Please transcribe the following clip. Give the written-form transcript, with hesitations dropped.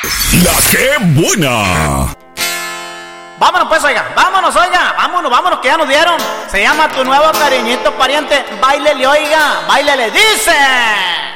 La que buena. Vámonos pues, oiga, vámonos, que ya nos dieron. Se llama Tu Nuevo Cariñito Pariente. Báilele, oiga, báilele, dice.